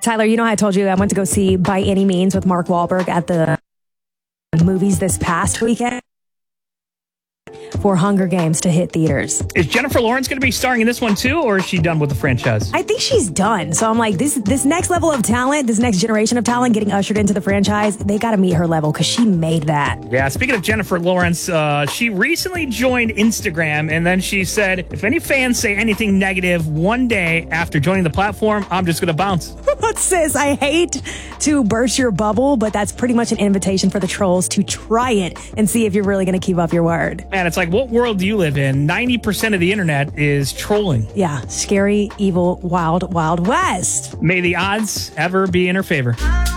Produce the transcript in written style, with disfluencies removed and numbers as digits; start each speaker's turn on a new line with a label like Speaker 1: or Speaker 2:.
Speaker 1: Tyler, you know how I told you I went to go see By Any Means with Mark Wahlberg at the movies this past weekend for Hunger Games to hit theaters.
Speaker 2: Is Jennifer Lawrence going to be starring in this one too, or is she done with the franchise?
Speaker 1: I think she's done. So I'm like, this next level of talent, this next generation of talent getting ushered into the franchise, they got to meet her level because she made that.
Speaker 2: Yeah, speaking of Jennifer Lawrence, she recently joined Instagram, and then she said, if any fans say anything negative one day after joining the platform, I'm just going to bounce.
Speaker 1: But sis, I hate to burst your bubble, but that's pretty much an invitation for the trolls to try it and see if you're really going to keep up your word.
Speaker 2: Man, it's like, what world do you live in? 90% of the internet is trolling.
Speaker 1: Yeah, scary, evil, wild, wild west.
Speaker 2: May the odds ever be in her favor.